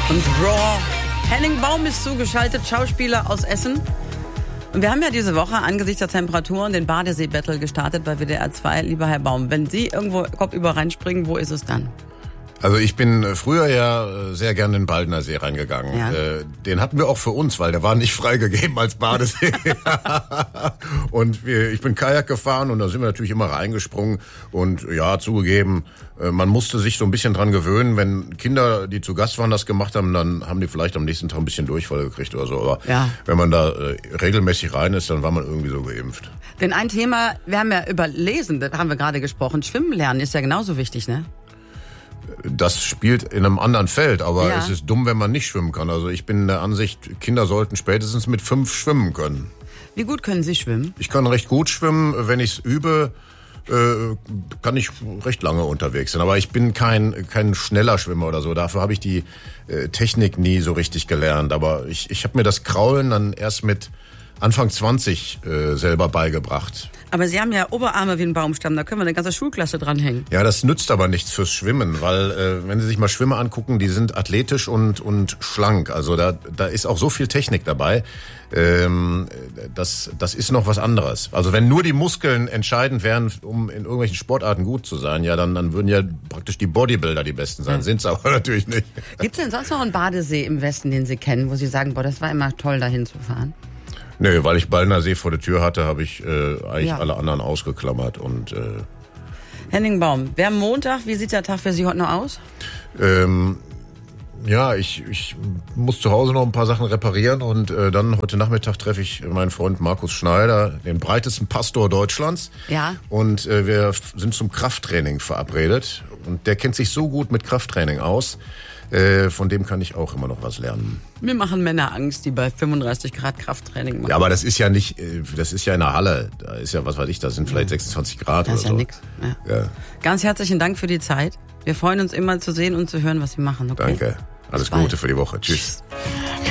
Und Raw. Henning Baum ist zugeschaltet, Schauspieler aus Essen. Und wir haben ja diese Woche angesichts der Temperaturen den Badesee-Battle gestartet bei WDR 2. Lieber Herr Baum, wenn Sie irgendwo kopfüber reinspringen, wo ist es dann? Also ich bin früher ja sehr gerne in den Baldener See reingegangen. Ja. Den hatten wir auch für uns, weil der war nicht freigegeben als Badesee. Und ich bin Kajak gefahren und da sind wir natürlich immer reingesprungen. Und ja, zugegeben, man musste sich so ein bisschen dran gewöhnen. Wenn Kinder, die zu Gast waren, das gemacht haben, dann haben die vielleicht am nächsten Tag ein bisschen Durchfall gekriegt oder so. Aber ja, wenn man da regelmäßig rein ist, dann war man irgendwie so geimpft. Denn ein Thema, wir haben ja über Lesen, da haben wir gerade gesprochen. Schwimmen lernen ist ja genauso wichtig, ne? Das spielt in einem anderen Feld, aber ja, es ist dumm, wenn man nicht schwimmen kann. Also ich bin der Ansicht, Kinder sollten spätestens mit 5 schwimmen können. Wie gut können Sie schwimmen? Ich kann recht gut schwimmen. Wenn ich es übe, kann ich recht lange unterwegs sein. Aber ich bin kein schneller Schwimmer oder so. Dafür habe ich die Technik nie so richtig gelernt. Aber ich habe mir das Kraulen dann erst mit Anfang 20 selber beigebracht. Aber Sie haben ja Oberarme wie ein Baumstamm, da können wir eine ganze Schulklasse dranhängen. Ja, das nützt aber nichts fürs Schwimmen, weil wenn Sie sich mal Schwimmer angucken, die sind athletisch und schlank. Also da ist auch so viel Technik dabei. Das ist noch was anderes. Also wenn nur die Muskeln entscheidend wären, um in irgendwelchen Sportarten gut zu sein, ja, dann würden ja praktisch die Bodybuilder die Besten sein. Ja. Sind's aber natürlich nicht. Gibt's denn sonst noch einen Badesee im Westen, den Sie kennen, wo Sie sagen, boah, das war immer toll, dahin zu fahren? Nö, weil ich Baldener See vor der Tür hatte, habe ich eigentlich alle anderen ausgeklammert. Und Henning Baum, wir haben Montag, wie sieht der Tag für Sie heute noch aus? Ja, ich muss zu Hause noch ein paar Sachen reparieren und dann heute Nachmittag treffe ich meinen Freund Markus Schneider, den breitesten Pastor Deutschlands. Ja. Und wir sind zum Krafttraining verabredet und der kennt sich so gut mit Krafttraining aus. Von dem kann ich auch immer noch was lernen. Mir machen Männer Angst, die bei 35 Grad Krafttraining machen. Ja, aber das ist ja nicht, das ist ja in der Halle. Da ist ja, was weiß ich, da sind vielleicht 26 Grad das oder so. Das ist ja nix. Ja. Ganz herzlichen Dank für die Zeit. Wir freuen uns immer zu sehen und zu hören, was Sie machen. Okay? Danke. Alles Gute für die Woche. Tschüss.